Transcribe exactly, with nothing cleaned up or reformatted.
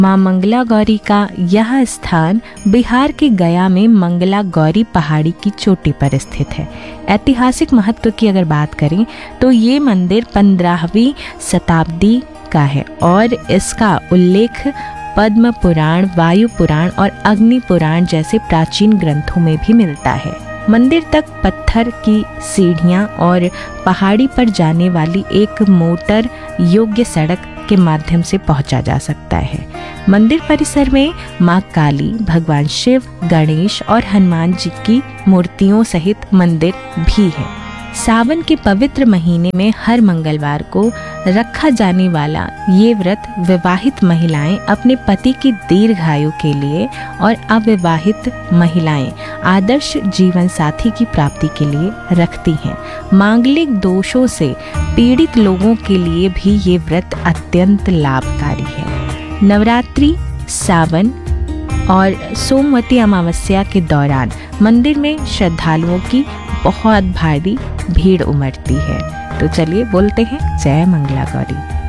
माँ मंगला गौरी का यह स्थान बिहार के गया में मंगला गौरी पहाड़ी की चोटी पर स्थित है। ऐतिहासिक महत्व की अगर बात करें तो ये मंदिर पंद्रहवीं शताब्दी का है और इसका उल्लेख पद्म पुराण, वायु पुराण और अग्नि पुराण जैसे प्राचीन ग्रंथों में भी मिलता है। मंदिर तक पत्थर की सीढ़ियां और पहाड़ी पर जाने वाली एक मोटर योग्य सड़क के माध्यम से पहुंचा जा सकता है। मंदिर परिसर में मां काली, भगवान शिव, गणेश और हनुमान जी की मूर्तियों सहित मंदिर भी है। सावन के पवित्र महीने में हर मंगलवार को रखा जाने वाला ये व्रत विवाहित महिलाएं अपने पति की दीर्घायु के लिए और अविवाहित महिलाएं आदर्श जीवन साथी की प्राप्ति के लिए रखती हैं। मांगलिक दोषों से पीड़ित लोगों के लिए भी ये व्रत अत्यंत लाभकारी है। नवरात्रि, सावन और सोमवती अमावस्या के दौरान मंदिर में श्रद्धालुओं की बहुत भारी भीड़ उमड़ती है। तो चलिए बोलते हैं जय मंगला गौरी।